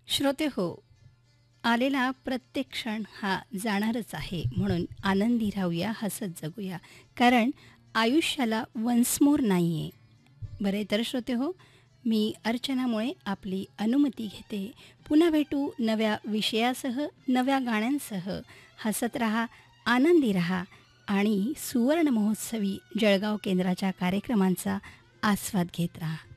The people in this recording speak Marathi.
श्रोते हो, आलेला प्रत्येक क्षण हा जाणारच आहे. म्हणून आनंदी राहूया, हसत जगूया. कारण आयुष्याला वन्स मोर नाही आहे. बरे तर श्रोते हो, मी अर्चनामुळे आपली अनुमती घेते. पुन्हा भेटू नव्या विषयासह, नव्या गाण्यांसह. हसत रहा, आनंदी रहा आणि सुवर्ण महोत्सवी जळगाव केंद्राच्या कार्यक्रमांचा आस्वाद घेत राहा.